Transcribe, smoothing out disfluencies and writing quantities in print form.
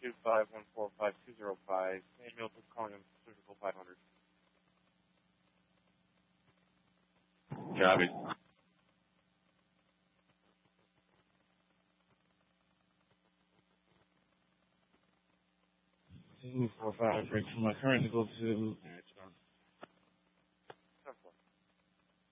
725-145-205. Samuel was calling him Surgical 500. Copy. 245, break from my current to go to...